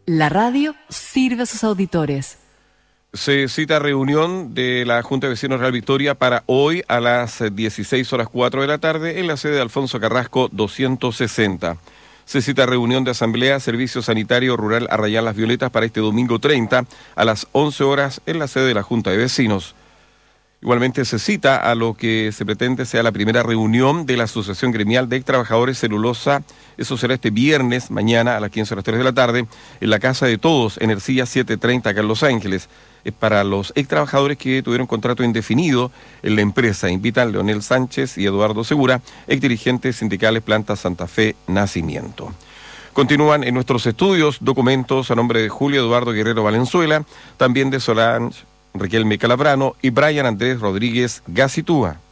La radio sirve a sus auditores. Se cita reunión de la Junta de Vecinos Real Victoria para hoy a las 16:04 de la tarde en la sede de Alfonso Carrasco 260. Se cita reunión de Asamblea Servicio Sanitario Rural Arrayán Las Violetas para este domingo 30 a las 11 horas en la sede de la Junta de Vecinos. Igualmente se cita a lo que se pretende sea la primera reunión de la Asociación Gremial de Trabajadores Celulosa. Eso será este viernes, mañana a las 15:03 de la tarde, en la Casa de Todos, en Ercilla 730, acá en Los Ángeles. Es para los trabajadores que tuvieron contrato indefinido en la empresa. Invitan Leonel Sánchez y Eduardo Segura, dirigentes sindicales Planta Santa Fe Nacimiento. Continúan en nuestros estudios documentos a nombre de Julio Eduardo Guerrero Valenzuela, también de Solange Riquelme Calabrano y Brian Andrés Rodríguez Gacitúa.